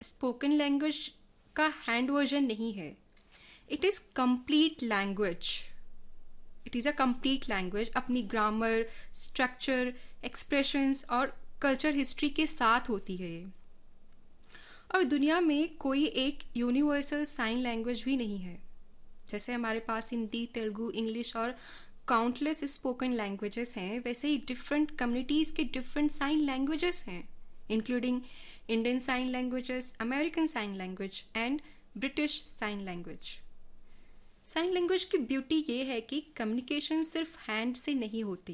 Spoken language का hand version नहीं है. It is complete language. It is a complete language अपनी grammar, structure, expressions और culture history के साथ होती है ये. और दुनिया में कोई एक यूनिवर्सल साइन लैंग्वेज भी नहीं है. जैसे हमारे पास हिंदी, तेलुगु, इंग्लिश और काउंटलेस स्पोकन लैंग्वेजेस हैं, वैसे ही डिफरेंट कम्युनिटीज़ के डिफरेंट साइन लैंग्वेजेस हैं, including Indian sign languages, American sign language and British sign language. Sign language की ब्यूटी ये है कि कम्युनिकेशन सिर्फ हैंड से नहीं होती.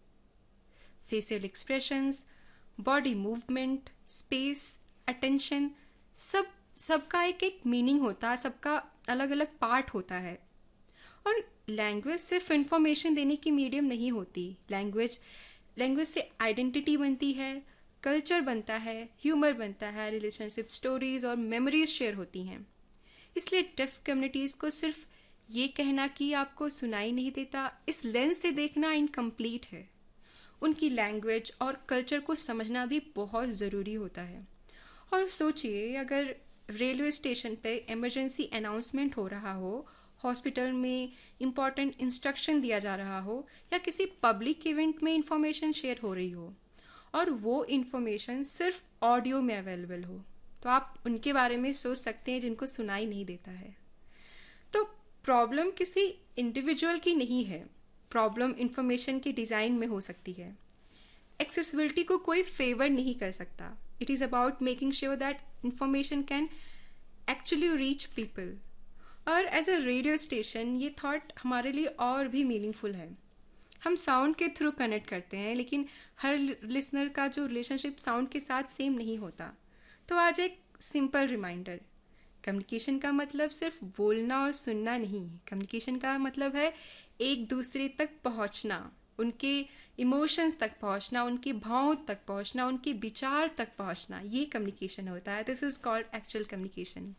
Facial expressions, body movement, space, attention, सब सबका एक एक मीनिंग होता है, सबका अलग अलग पार्ट होता है. और लैंग्वेज सिर्फ इंफॉर्मेशन देने की मीडियम नहीं होती. लैंग्वेज लैंग्वेज से आइडेंटिटी बनती है, कल्चर बनता है, ह्यूमर बनता है, रिलेशनशिप, स्टोरीज और मेमोरीज शेयर होती हैं. इसलिए डेफ कम्युनिटीज़ को सिर्फ ये कहना कि आपको सुनाई नहीं देता, इस लेंस से देखना इनकम्प्लीट है. उनकी लैंग्वेज और कल्चर को समझना भी बहुत ज़रूरी होता है. और सोचिए, अगर रेलवे स्टेशन पे इमरजेंसी अनाउंसमेंट हो रहा हो, हॉस्पिटल में इम्पॉर्टेंट इंस्ट्रक्शन दिया जा रहा हो, या किसी पब्लिक इवेंट में इंफॉर्मेशन शेयर हो रही हो, और वो इंफॉर्मेशन सिर्फ ऑडियो में अवेलेबल हो, तो आप उनके बारे में सोच सकते हैं जिनको सुनाई नहीं देता है. तो प्रॉब्लम किसी इंडिविजुअल की नहीं है, प्रॉब्लम इंफॉर्मेशन के डिज़ाइन में हो सकती है. एक्सेसिबिलिटी को कोई फेवर नहीं कर सकता. It is about making sure that information can actually reach people. और एज अ रेडियो स्टेशन ये थॉट हमारे लिए और भी मीनिंगफुल है. हम साउंड के थ्रू कनेक्ट करते हैं, लेकिन हर लिसनर का जो रिलेशनशिप साउंड के साथ सेम नहीं होता. तो आज एक सिंपल रिमाइंडर, कम्युनिकेशन का मतलब सिर्फ बोलना और सुनना नहीं. कम्युनिकेशन का मतलब है एक दूसरे तक पहुंचना, उनके इमोशंस तक पहुंचना, उनके भावों तक पहुंचना, उनके विचार तक पहुंचना. ये कम्युनिकेशन होता है. This is called actual communication.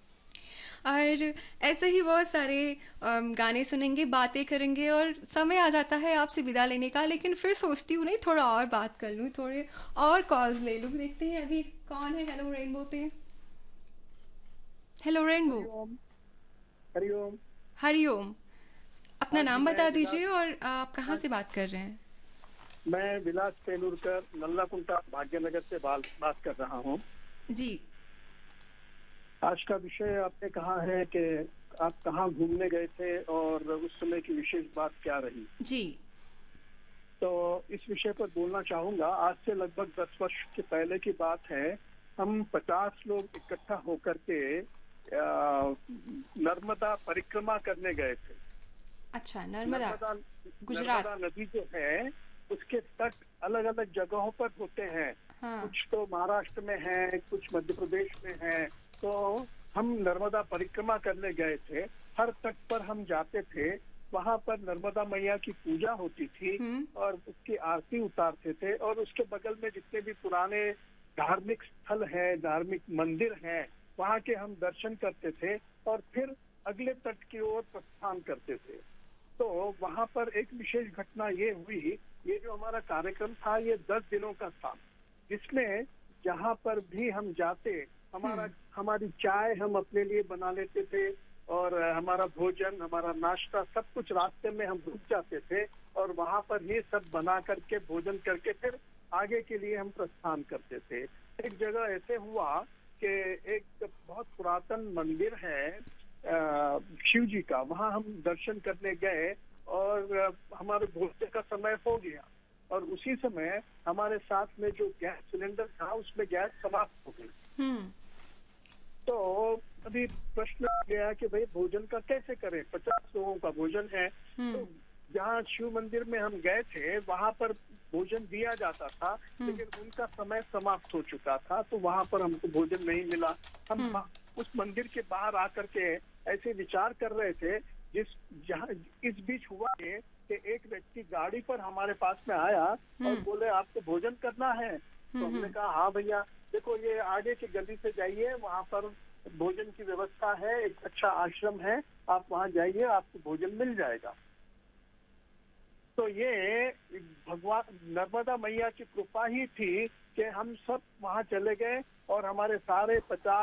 और ऐसे ही बहुत सारे गाने सुनेंगे, बातें करेंगे, और समय आ जाता है आपसे विदा लेने का. लेकिन फिर सोचती हूँ नहीं, थोड़ा और बात कर लूँ, थोड़े और कॉल्स ले लूँ. देखते हैं अभी कौन है. हेलो रेनबो पे. Hello rainbow. हरिओम। हरिओम। हरिओम. अपना हाँ जी, नाम बता दीजिए और आप कहाँ हाँ, से बात कर रहे हैं. मैं विलास पेलुरकर नल्लाकुंटा भाग्यनगर से बात कर रहा हूँ। जी. आज का विषय आपने कहा है कि आप कहाँ घूमने गए थे और उस समय की विशेष बात क्या रही। जी. तो इस विषय पर बोलना चाहूंगा। आज से लगभग 10 वर्ष के पहले की बात है। हम 50 लोग इकट्ठा होकर के नर्मदा परिक्रमा करने गए थे। अच्छा, नर्मदा, नर्मदा नर्मदा गुजरात. नदी जो है उसके तट अलग अलग जगहों पर होते हैं। हाँ. कुछ तो महाराष्ट्र में है, कुछ मध्य प्रदेश में है। तो हम नर्मदा परिक्रमा करने गए थे। हर तट पर हम जाते थे, वहां पर नर्मदा मैया की पूजा होती थी हम्म. और उसकी आरती उतारते थे। और उसके बगल में जितने भी पुराने धार्मिक स्थल हैं, धार्मिक मंदिर हैं, वहां के हम दर्शन करते थे और फिर अगले तट की ओर प्रस्थान करते थे। तो वहां पर एक विशेष घटना ये हुई। ये जो हमारा कार्यक्रम था ये 10 दिनों का था, जिसमें जहां पर भी हम जाते, हमारी चाय हम अपने लिए बना लेते थे और हमारा भोजन, हमारा नाश्ता, सब कुछ रास्ते में हम रुक जाते थे और वहां पर ही सब बना करके भोजन करके फिर आगे के लिए हम प्रस्थान करते थे। एक जगह ऐसे हुआ कि एक बहुत पुरातन मंदिर है शिव जी का, वहां हम दर्शन करने गए और हमारे भोजन का समय हो गया और उसी समय हमारे साथ में जो गैस सिलेंडर था उसमें गैस समाप्त हो गई। हम्म. तो अभी प्रश्न आ गया कि भाई भोजन का कैसे करें, 50 लोगों का भोजन है। तो हम्म. जहाँ शिव मंदिर में हम गए थे वहां पर भोजन दिया जाता था, हम्म. लेकिन उनका समय समाप्त हो चुका था, तो वहां पर हमको भोजन नहीं मिला। हम हम्म. उस मंदिर के बाहर आकर के ऐसे विचार कर रहे थे। जहाँ इस बीच हुआ ये कि एक व्यक्ति गाड़ी पर हमारे पास में आया और हम्म. बोले आपको भोजन करना है। तो हमने कहा हाँ भैया, देखो ये आगे की गली से जाइए, वहां पर भोजन की व्यवस्था है, एक अच्छा आश्रम है, आप वहां जाइए, आपको भोजन मिल जाएगा। तो ये भगवान नर्मदा मैया की कृपा ही थी कि हम सब वहां चले गए और हमारे सारे 50